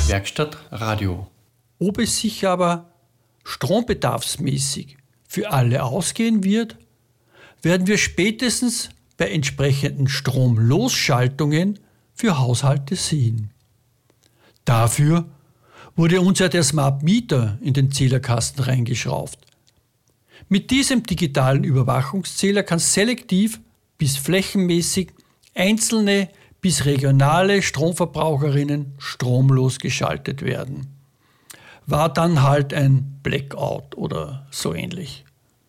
Werkstattradio. Ob es sich aber strombedarfsmäßig für alle ausgehen wird, werden wir spätestens bei entsprechenden Stromlosschaltungen für Haushalte sehen. Dafür wurde uns ja der Smart Meter in den Zählerkasten reingeschraubt. Mit diesem digitalen Überwachungszähler kann selektiv bis flächenmäßig einzelne bis regionale Stromverbraucherinnen stromlos geschaltet werden. War dann halt ein Blackout oder so ähnlich.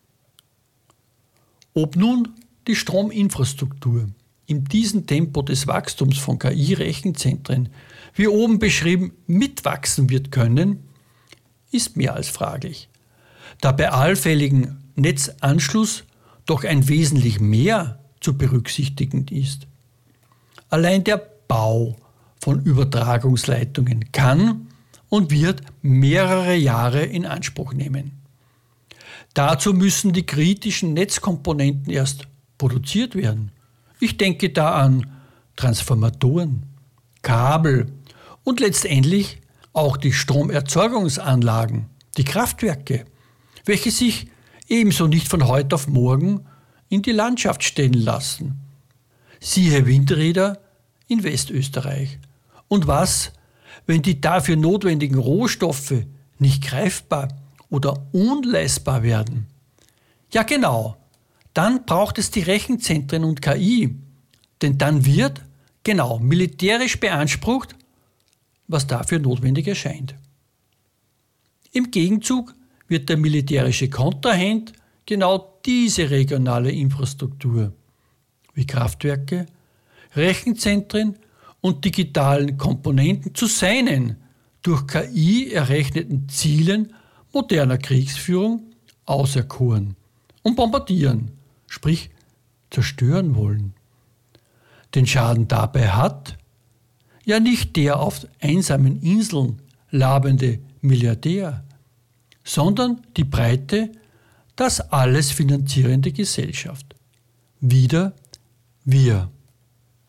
Ob nun die Strominfrastruktur in diesem Tempo des Wachstums von KI-Rechenzentren, wie oben beschrieben, mitwachsen wird können, ist mehr als fraglich. Da bei allfälligen Netzanschluss doch ein wesentlich mehr zu berücksichtigen ist. Allein der Bau von Übertragungsleitungen kann und wird mehrere Jahre in Anspruch nehmen. Dazu müssen die kritischen Netzkomponenten erst produziert werden. Ich denke da an Transformatoren, Kabel und letztendlich auch die Stromerzeugungsanlagen, die Kraftwerke, welche sich ebenso nicht von heute auf morgen in die Landschaft stellen lassen. Siehe Windräder in Westösterreich. Und was, wenn die dafür notwendigen Rohstoffe nicht greifbar oder unleistbar werden? Ja genau, dann braucht es die Rechenzentren und KI, denn dann wird, genau, militärisch beansprucht, was dafür notwendig erscheint. Im Gegenzug wird der militärische Kontrahent genau diese regionale Infrastruktur wie Kraftwerke, Rechenzentren und digitalen Komponenten zu seinen durch KI errechneten Zielen moderner Kriegsführung auserkoren und bombardieren, sprich zerstören wollen. Den Schaden dabei hat ja nicht der auf einsamen Inseln labende Milliardär, sondern die breite, das alles finanzierende Gesellschaft. Wieder wir.